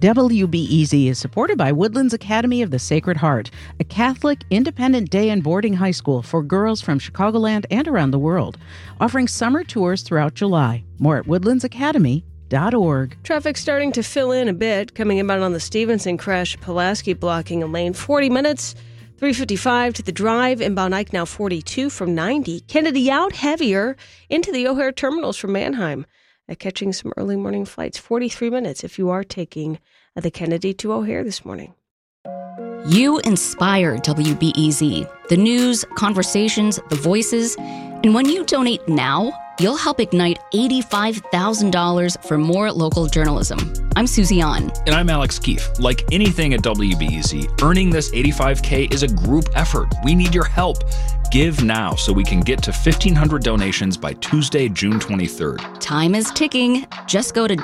WBEZ is supported by Woodlands Academy of the Sacred Heart, a Catholic independent day and boarding high school for girls from Chicagoland and around the world, offering summer tours throughout July. More at woodlandsacademy.org. Traffic starting to fill in a bit, coming inbound on the Stevenson crash, Pulaski blocking a lane, 40 minutes. 355 to the drive, inbound Ike now 42 from 90. Kennedy out heavier into the O'Hare terminals from Mannheim. Catching some early morning flights, 43 minutes if you are taking the Kennedy to O'Hare this morning. You inspire WBEZ, the news, conversations, the voices. And when you donate now, you'll help ignite $85,000 for more local journalism. I'm Susie An. And I'm Alex Keefe. Like anything at WBEZ, earning this $85K is a group effort. We need your help. Give now so we can get to 1,500 donations by Tuesday, June 23rd. Time is ticking. Just go to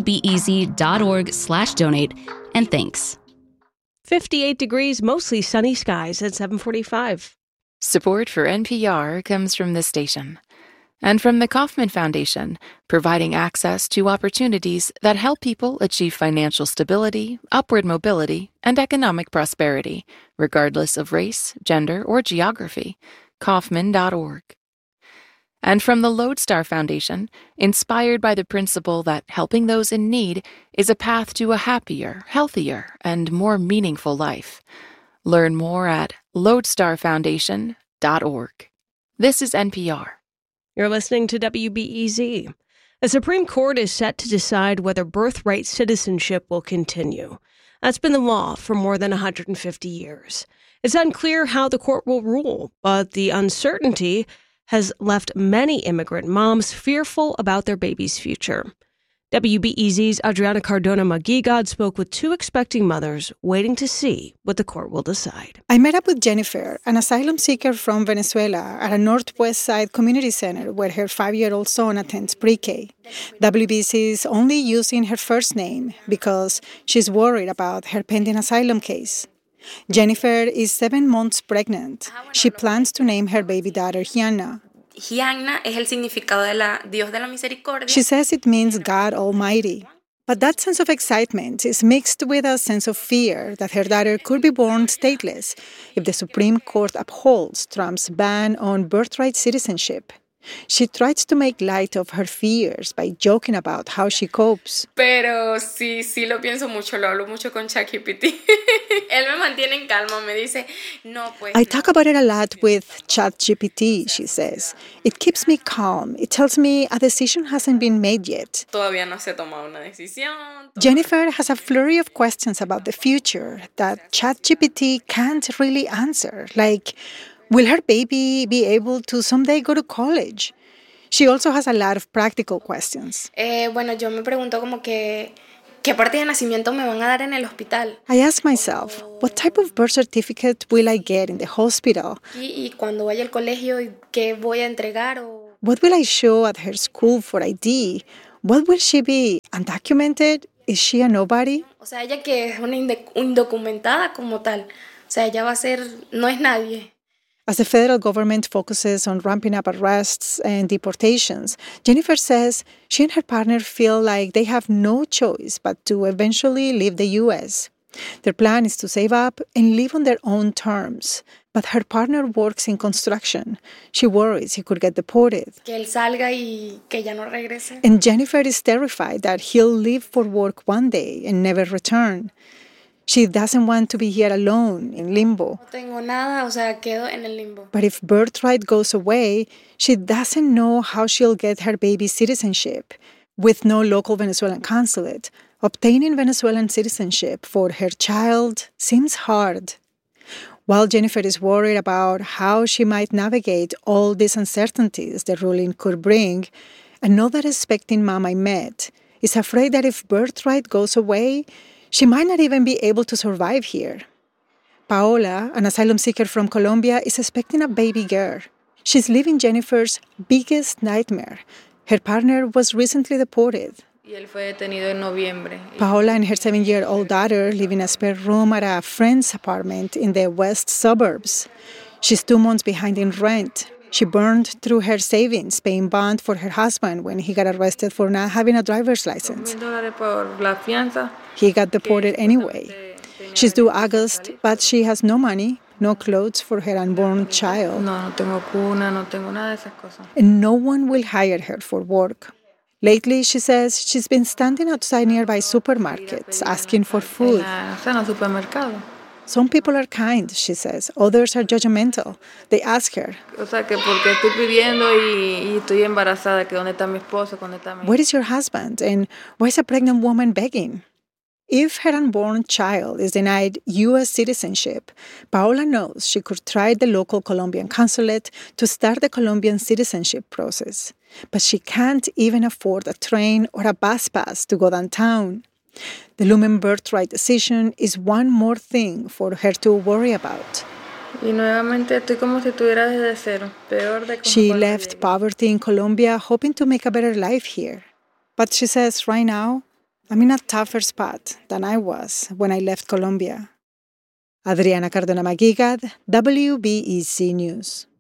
WBEZ.org/donate. And thanks. 58 degrees, mostly sunny skies at 7:45. Support for NPR comes from this station and from the Kauffman Foundation, providing access to opportunities that help people achieve financial stability, upward mobility, and economic prosperity, regardless of race, gender, or geography. Kauffman.org. And from the Lodestar Foundation, inspired by the principle that helping those in need is a path to a happier, healthier, and more meaningful life. Learn more at lodestarfoundation.org. This is NPR. You're listening to WBEZ. The Supreme Court is set to decide whether birthright citizenship will continue. That's been the law for more than 150 years. It's unclear how the court will rule, but the uncertainty has left many immigrant moms fearful about their baby's future. WBEZ's Adriana Cardona-Maguigad spoke with two expecting mothers waiting to see what the court will decide. I met up with Jennifer, an asylum seeker from Venezuela, at a Northwest Side community center where her 5-year-old son attends pre-K. WBEZ is only using her first name because she's worried about her pending asylum case. Jennifer is 7 months pregnant. She plans to name her baby daughter Gianna. Gianna es el significado de Dios de la misericordia. She says it means God Almighty. But that sense of excitement is mixed with a sense of fear that her daughter could be born stateless if the Supreme Court upholds Trump's ban on birthright citizenship. She tries to make light of her fears by joking about how she copes. Pero sí lo pienso mucho, lo hablo mucho con ChatGPT. Él me mantiene en calma, me dice, no, pues. I talk about it a lot with ChatGPT, she says. It keeps me calm. It tells me a decision hasn't been made yet. Todavía no se ha tomado una decisión. Jennifer has a flurry of questions about the future that ChatGPT can't really answer, like, will her baby be able to someday go to college? She also has a lot of practical questions. Bueno, yo me pregunto como que ¿qué parte de nacimiento me van a dar en el hospital? I ask myself, what type of birth certificate will I get in the hospital? Y cuando vaya al colegio, ¿qué voy a entregar? What will I show at her school for ID? What will she be? Undocumented? Is she a nobody? O sea, ella que es una indocumentada como tal. O sea, ella va a ser, no es nadie. As the federal government focuses on ramping up arrests and deportations, Jennifer says she and her partner feel like they have no choice but to eventually leave the U.S. Their plan is to save up and live on their own terms. But her partner works in construction. She worries he could get deported. Que él salga y que ya no regrese. And Jennifer is terrified that he'll leave for work one day and never return. She doesn't want to be here alone, in limbo. No tengo nada, o sea, quedo en el limbo. But if birthright goes away, she doesn't know how she'll get her baby's citizenship. With no local Venezuelan consulate, obtaining Venezuelan citizenship for her child seems hard. While Jennifer is worried about how she might navigate all these uncertainties the ruling could bring, another expecting mom I met is afraid that if birthright goes away, she might not even be able to survive here. Paola, an asylum seeker from Colombia, is expecting a baby girl. She's living Jennifer's biggest nightmare. Her partner was recently deported. Y él fue detenido en noviembre. Paola and her 7-year-old daughter live in a spare room at a friend's apartment in the west suburbs. She's 2 months behind in rent. She burned through her savings, paying bond for her husband when he got arrested for not having a driver's license. He got deported anyway. She's due August, but she has no money, no clothes for her unborn child. And no one will hire her for work. Lately, she says she's been standing outside nearby supermarkets asking for food. Some people are kind, she says. Others are judgmental. They ask her, where is your husband? And why is a pregnant woman begging? If her unborn child is denied U.S. citizenship, Paola knows she could try the local Colombian consulate to start the Colombian citizenship process. But she can't even afford a train or a bus pass to go downtown. The looming birthright decision is one more thing for her to worry about. She left poverty in Colombia hoping to make a better life here. But she says right now, I'm in a tougher spot than I was when I left Colombia. Adriana Cardona Maguigad, WBEZ News.